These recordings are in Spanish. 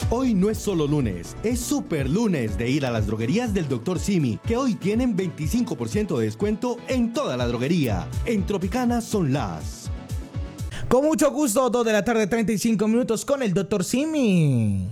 Hoy no es solo lunes, es super lunes de ir a las droguerías del Dr. Simi, que hoy tienen 25% de descuento en toda la droguería. En Tropicana son las... Con mucho gusto, 2 de la tarde, 35 minutos con el Dr. Simi.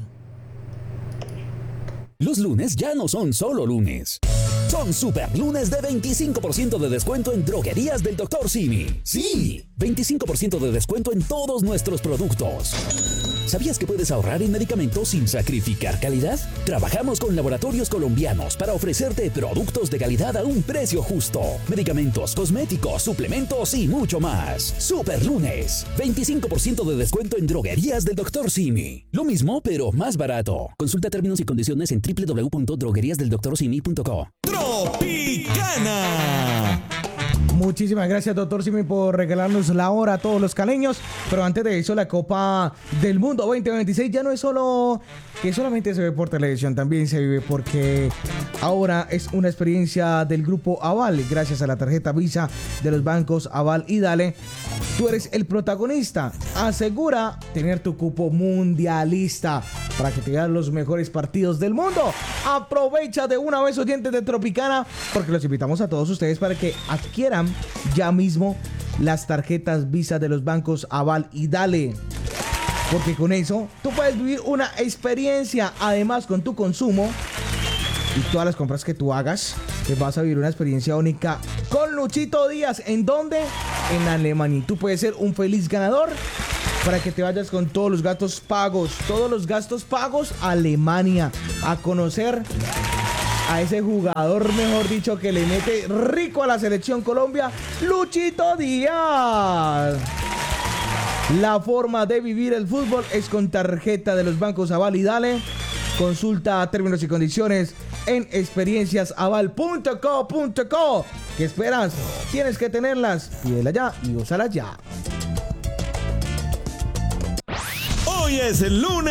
Los lunes ya no son solo lunes. Son super lunes de 25% de descuento en droguerías del Dr. Simi. Sí, 25% de descuento en todos nuestros productos. ¿Sabías que puedes ahorrar en medicamentos sin sacrificar calidad? Trabajamos con laboratorios colombianos para ofrecerte productos de calidad a un precio justo. Medicamentos, cosméticos, suplementos y mucho más. Super lunes, 25% de descuento en droguerías del Dr. Simi. Lo mismo, pero más barato. Consulta términos y condiciones en www.drogueriasdeldoctorsimi.co. Tropicana. Muchísimas gracias, Dr. Simi, por regalarnos la hora a todos los caleños. Pero antes de eso, la Copa del Mundo 2026 ya no es solo que solamente se ve por televisión, también se vive porque ahora es una experiencia del Grupo Aval. Gracias a la tarjeta Visa de los bancos Aval y Dale, tú eres el protagonista. Asegura tener tu cupo mundialista para que te vean los mejores partidos del mundo. Aprovecha de una vez, oyentes de Tropicana, porque los invitamos a todos ustedes para que adquieran ya mismo las tarjetas Visa de los bancos Aval y Dale, porque con eso tú puedes vivir una experiencia. Además, con tu consumo y todas las compras que tú hagas, te vas a vivir una experiencia única con Luchito Díaz. ¿En dónde? En Alemania. Tú puedes ser un feliz ganador para que te vayas con todos los gastos pagos a Alemania, a conocer a ese jugador, mejor dicho, que le mete rico a la selección Colombia, Luchito Díaz. La forma de vivir el fútbol es con tarjeta de los bancos Aval y Dale. Consulta términos y condiciones en experienciasaval.co.co. ¿Qué esperas? Tienes que tenerlas. Pídela ya y úsalas ya. Hoy es el lunes.